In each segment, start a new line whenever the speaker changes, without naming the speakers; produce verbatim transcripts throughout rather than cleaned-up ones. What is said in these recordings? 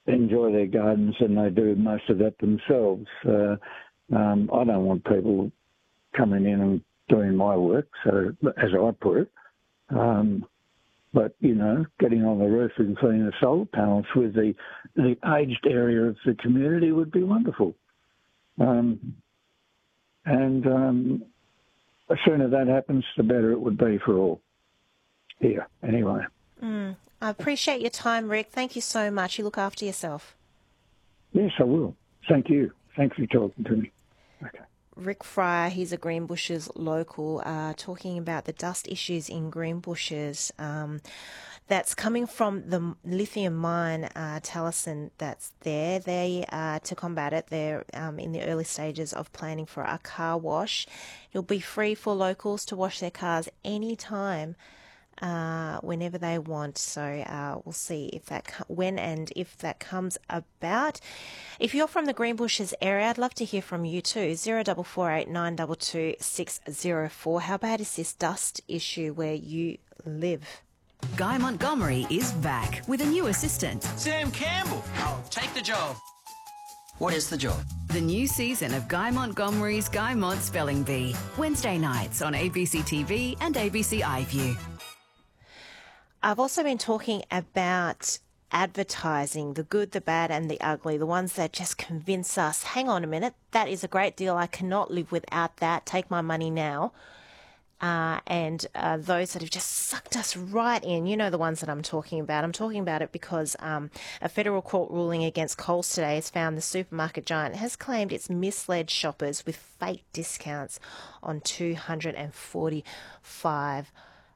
enjoy their gardens and they do most of that themselves. Uh, um, I don't want people coming in and doing my work, so as I put it. Um, but, you know, getting on the roof and putting the solar panels with the, the aged area of the community would be wonderful. Um, and um, the sooner that happens, the better it would be for all here, anyway.
Mm. I appreciate your time, Rick. Thank you so much. You look after yourself.
Yes, I will. Thank you. Thanks for talking to me. Okay.
Rick Fryer, he's a Greenbushes local, uh, talking about the dust issues in Greenbushes. Um, that's coming from the lithium mine, uh, Talison, that's there. They, uh, to combat it, they're um, in the early stages of planning for a car wash. It'll be free for locals to wash their cars anytime. Uh, whenever they want. So uh, we'll see if that when and if that comes about. If you're from the Greenbushes area, I'd love to hear from you too. Zero double four eight nine double two six zero four. How bad is this dust issue where you live?
Guy Montgomery is back with a new assistant.
Sam Campbell. I'll take the job. What is the job?
The new season of Guy Montgomery's Guy Mont Spelling Bee. Wednesday nights on A B C T V and A B C iView.
I've also been talking about advertising, the good, the bad and the ugly, the ones that just convince us, hang on a minute, that is a great deal, I cannot live without that, take my money now. Uh, and uh, those that have just sucked us right in, you know the ones that I'm talking about. I'm talking about it because um, a federal court ruling against Coles today has found the supermarket giant has claimed it's misled shoppers with fake discounts on two hundred forty-five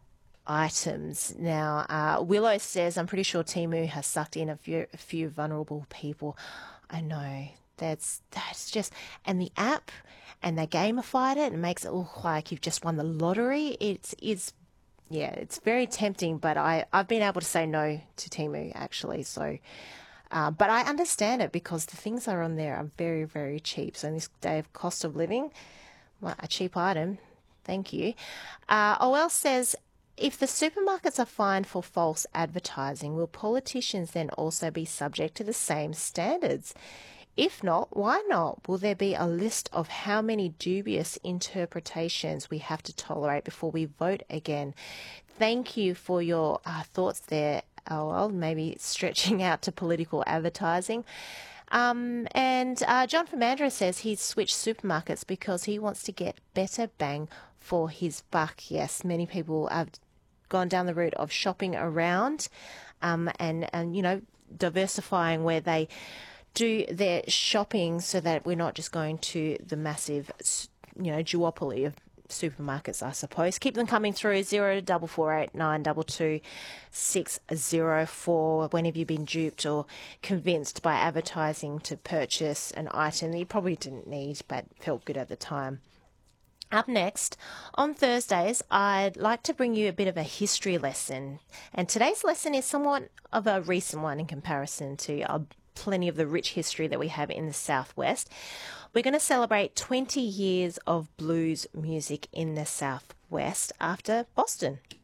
items. Now, uh, Willow says, I'm pretty sure Temu has sucked in a few, a few vulnerable people. I know, that's that's just, and the app, and they gamified it and makes it look like you've just won the lottery. It's, it's yeah, it's very tempting, but I, I've been able to say no to Temu, actually, so... Uh, but I understand it because the things that are on there are very, very cheap. So in this day of cost of living, well, a cheap item, thank you. Uh, O L says, if the supermarkets are fined for false advertising, will politicians then also be subject to the same standards? If not, why not? Will there be a list of how many dubious interpretations we have to tolerate before we vote again? Thank you for your uh, thoughts there, O L, maybe stretching out to political advertising. Um, and uh, John from Mandurah says he's switched supermarkets because he wants to get better bang for his buck. Yes, many people have gone down the route of shopping around um, and, and, you know, diversifying where they do their shopping so that we're not just going to the massive, you know, duopoly of supermarkets, I suppose. Keep them coming through, zero double four eight nine double two six zero four. When have you been duped or convinced by advertising to purchase an item that you probably didn't need but felt good at the time? Up next, on Thursdays, I'd like to bring you a bit of a history lesson. And today's lesson is somewhat of a recent one in comparison to uh, plenty of the rich history that we have in the Southwest. We're going to celebrate twenty years of blues music in the Southwest after Boston.